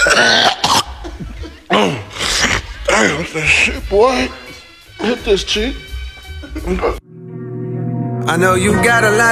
Damn, what's that shit, boy? Hit this cheek. I know you got a lot